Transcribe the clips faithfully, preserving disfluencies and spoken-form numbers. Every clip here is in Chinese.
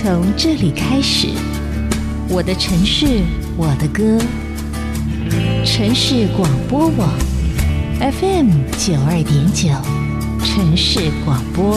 从这里开始，我的城市，我的歌。城市广播网 F M 九二点九，城市广播。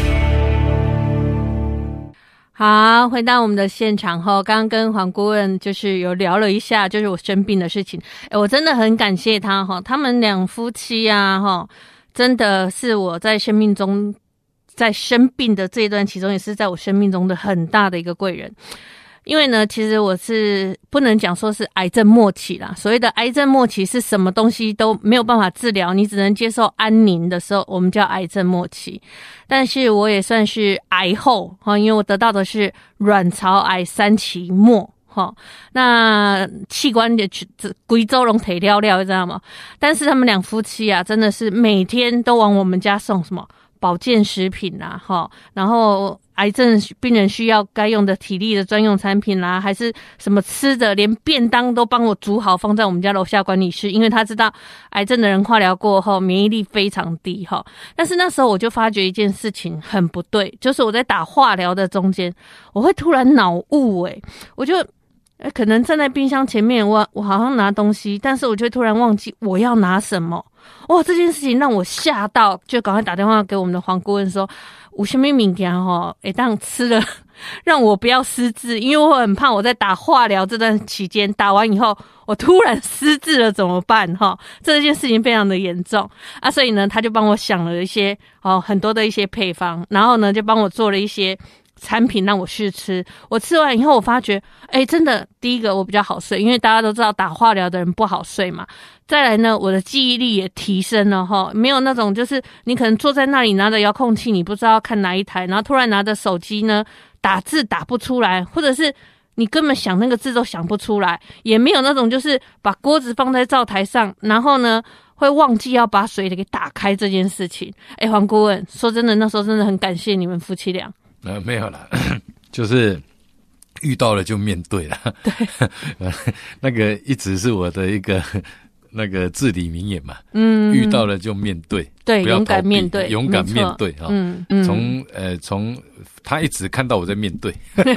好，回到我们的现场后，刚刚跟黄顾问就是有聊了一下，就是我生病的事情。诶，我真的很感谢他哈，他们两夫妻啊哈，真的是我在生命中，在生病的这一段其中，也是在我生命中的很大的一个贵人。因为呢，其实我是不能讲说是癌症末期啦。所谓的癌症末期是什么东西都没有办法治疗，你只能接受安宁的时候，我们叫癌症末期。但是我也算是癌后，因为我得到的是卵巢癌三期末。那器官的规周拢腿了了，知道吗？但是他们两夫妻啊，真的是每天都往我们家送什么保健食品啦，哈，然后癌症病人需要该用的体力的专用产品啦，还是什么吃的，连便当都帮我煮好放在我们家楼下管理室，因为他知道癌症的人化疗过后免疫力非常低哈。但是那时候我就发觉一件事情很不对，就是我在打化疗的中间，我会突然脑雾诶，我就可能站在冰箱前面，我我好像拿东西，但是我就突然忘记我要拿什么。哇，这件事情让我吓到，就赶快打电话给我们的黄顾问说，有什么物件齁，会当吃了让我不要失智，因为我很怕我在打化疗这段期间，打完以后我突然失智了怎么办齁？这件事情非常的严重啊，所以呢，他就帮我想了一些哦很多的一些配方，然后呢就帮我做了一些产品让我试吃。我吃完以后我发觉诶真的，第一个我比较好睡，因为大家都知道打化疗的人不好睡嘛。再来呢，我的记忆力也提升了齁，没有那种就是你可能坐在那里拿着遥控器，你不知道看哪一台，然后突然拿着手机呢打字打不出来，或者是你根本想那个字都想不出来，也没有那种就是把锅子放在灶台上，然后呢会忘记要把水给打开这件事情。诶黄顾问，说真的，那时候真的很感谢你们夫妻俩。 呃，没有啦，就是遇到了就面对了。对，那个一直是我的一个那个至理名言嘛。嗯，遇到了就面对， 对，勇敢面对， 勇敢面对啊。嗯嗯，从呃从他一直看到我在面对，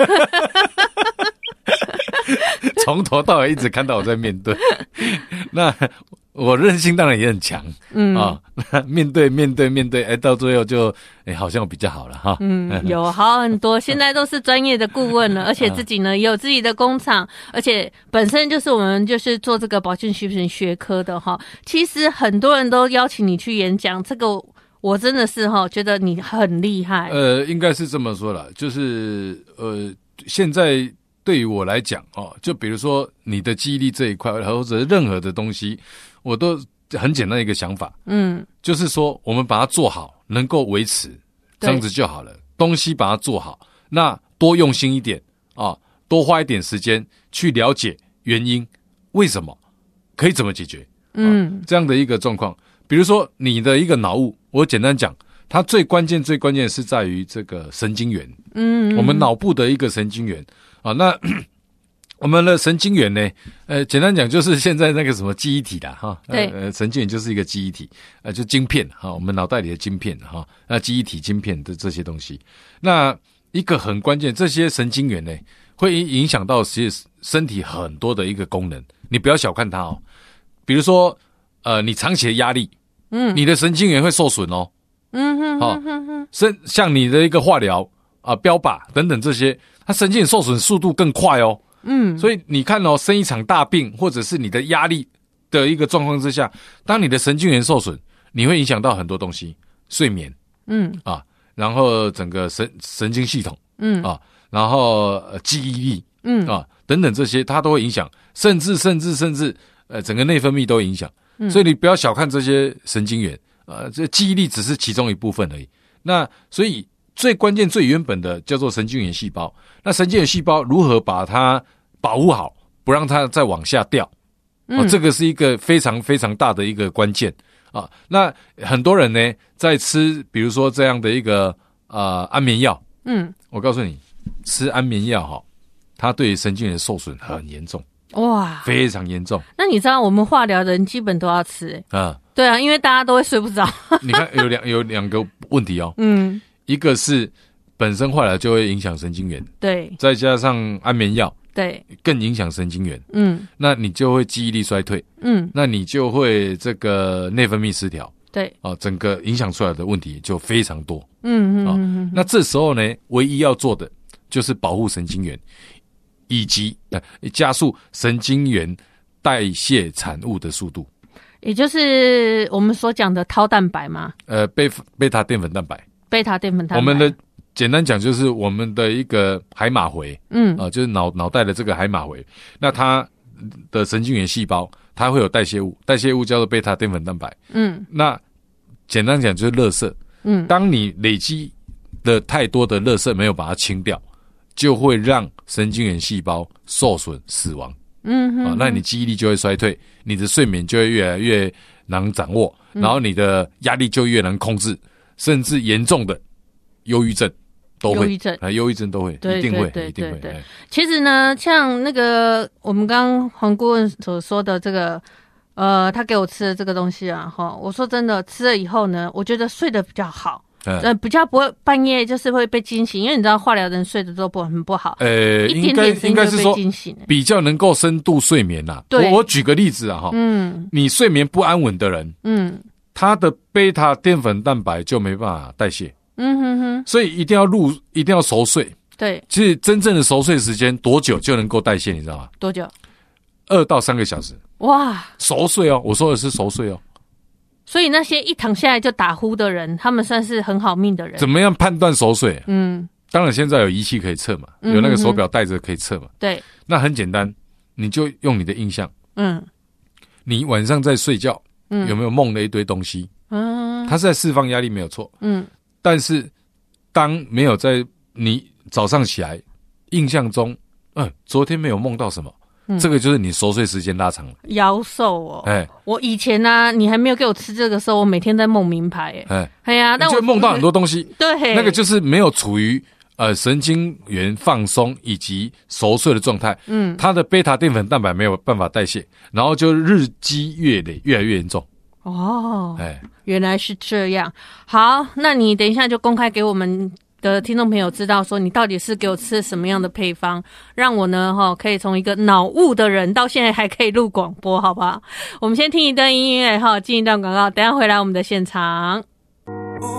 从头到尾一直看到我在面对。那我韧性当然也很强，嗯啊，面对面对面对，哎，到最后就哎好像比较好了哈， 嗯，有好很多，现在都是专业的顾问了，而且自己呢也有自己的工厂，而且本身就是我们就是做这个保健食品学科的哈。其实很多人都邀请你去演讲，这个我真的是哈觉得你很厉害。 呃，应该是这么说啦，就是呃现在对于我来讲哦，就比如说你的记忆力这一块，或者任何的东西。我都很简单的一个想法，嗯，就是说我们把它做好，能够维持，这样子就好了。东西把它做好，那多用心一点啊，多花一点时间去了解原因，为什么，可以怎么解决，嗯，这样的一个状况。比如说你的一个脑雾，我简单讲，它最关键最关键是在于这个神经元，嗯，我们脑部的一个神经元啊，那。我们的神经元呢，呃，简单讲就是现在那个什么记忆体啦，哈， 对， 呃，神经元就是一个记忆体，呃，就晶片哈，我们脑袋里的晶片哈，那记忆体、晶片的这些东西，那一个很关键，这些神经元呢，会影响到其实身体很多的一个功能，你不要小看它哦。比如说，呃，你长期的压力，嗯，你的神经元会受损哦，嗯哼，好、哦，像像你的一个化疗啊、呃、标靶等等这些，它神经元受损速度更快哦。嗯，所以你看哦，生一场大病，或者是你的压力的一个状况之下，当你的神经元受损，你会影响到很多东西，睡眠，嗯啊，然后整个神神经系统，嗯啊，然后、呃、记忆力，嗯啊等等这些，它都会影响，甚至甚至甚至呃整个内分泌都会影响，嗯，所以你不要小看这些神经元，呃，这记忆力只是其中一部分而已。那所以最关键、最原本的叫做神经元细胞，那神经元细胞如何把它保护好，不让它再往下掉，嗯哦、这个是一个非常非常大的一个关键啊。那很多人呢在吃，比如说这样的一个呃安眠药，嗯，我告诉你，吃安眠药哈，它对神经元受损很严重，哇，非常严重。 那你知道我们化疗的人基本都要吃、欸，啊，对啊，因为大家都会睡不着。 你看有两有两个问题哦，嗯，一个是本身坏了就会影响神经元， 对， 再加上安眠药， 对， 更影响神经元。 嗯， 那你就会记忆力衰退， 嗯， 那你就会这个内分泌失调， 对， 哦，整个影响出来的问题就非常多。 嗯嗯嗯嗯， 那这时候呢，唯一要做的就是保护神经元，以及、呃、加速神经元代谢产物的速度， 也就是我们所讲的tau蛋白嘛， 呃，贝贝塔淀粉蛋白， 贝塔淀粉蛋白。 我们的简单讲就是我们的一个海马回， 嗯啊、呃，就是脑脑袋的这个海马回，那它的神经元细胞它会有代谢物，代谢物叫做贝塔淀粉蛋白， 嗯， 那简单讲就是垃圾， 嗯， 当你累积的太多的垃圾没有把它清掉，就会让神经元细胞受损死亡。 嗯哼， 啊，那你记忆力就会衰退，你的睡眠就会越来越难掌握， 嗯、 然后你的压力就越难控制，甚至严重的忧郁症都会， 忧郁症啊，忧郁症都会， 对一定会， 对对一定会。 对对，其实呢，像那个我们刚刚黄顾问所说的这个，呃，他给我吃的这个东西啊，哈，我说真的，吃了以后呢，我觉得睡得比较好。呃，比较不会半夜就是会被惊醒，因为你知道化疗人睡得都不很不好， 呃， 一点点声音就被惊醒， 比较能够深度睡眠呐、啊。我我举个例子啊，哈， 嗯， 你睡眠不安稳的人， 嗯， 他的贝塔淀粉蛋白就没办法代谢， 嗯哼哼， 所以一定要入，一定要熟睡。 对， 其实真正的熟睡时间多久就能够代谢，你知道吗？ 多久？ 二到三个小时。 哇， 熟睡哦，我说的是熟睡哦。 所以那些一躺下来就打呼的人，他们算是很好命的人。 怎么样判断熟睡？ 嗯， 当然现在有仪器可以测嘛，有那个手表带着可以测嘛。 对， 那很简单，你就用你的印象。 嗯， 你晚上在睡觉，嗯，有没有梦了一堆东西？嗯，它是在释放压力没有错。嗯，但是当没有在你早上起来印象中，嗯，昨天没有梦到什么。嗯、这个就是你熟睡时间拉长了， 夭寿哦。哎，我以前呢、啊，你还没有给我吃这个时候，我每天在梦名牌。哎，哎呀，但我就梦到很多东西。 对， 那个就是没有处于呃神经元放松以及熟睡的状态。嗯，它的贝塔淀粉蛋白没有办法代谢，然后就日积月累，越来越严重。 哦，哎，原来是这样。好，那你等一下就公开给我们的听众朋友知道说你到底是给我吃什么样的配方，让我呢齁可以从一个脑雾的人到现在还可以录广播，好不好？我们先听一段音乐齁，进一段广告，等一下回来我们的现场。